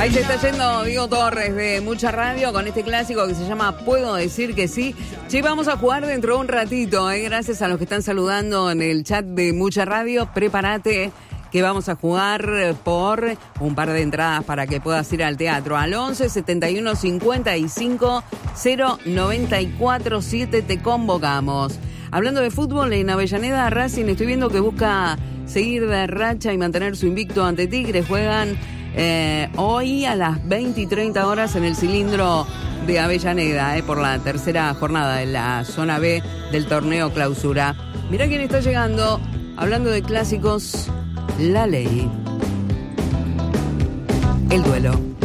Ahí se está yendo Diego Torres de Mucha Radio con este clásico que se llama Puedo Decir Que Sí. Che, vamos a jugar dentro de un ratito, gracias a los que están saludando en el chat de Mucha Radio. Prepárate que vamos a jugar por un par de entradas para que puedas ir al teatro. Al 11 71 55 094 7 te convocamos. Hablando de fútbol, en Avellaneda, Racing, estoy viendo que busca seguir de racha y mantener su invicto ante Tigres. Juegan hoy a las 20 y 30 horas en el cilindro de Avellaneda, por la tercera jornada de la zona B del torneo Clausura. Mirá quién está llegando, hablando de clásicos, La Ley. El duelo.